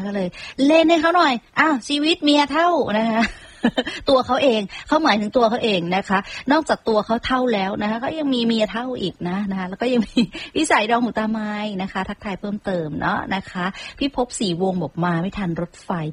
ก็เลยเล่นให้เขาหน่อยชีวิตเมียเท่านะคะตัวเขาเองเขาหมายถึงตัวเขาเองนะคะนอกจากตัวเขาเท่าแล้วนะคะก็ยังมีเมียเท่าอีกนะคะแล้วก็ยังมีวิสัยดองหูตาไม้นะคะทักทายเพิ่มเติมเนาะนะคะพี่พบศรีวงศ์บอกมาไม่ทันรถไฟ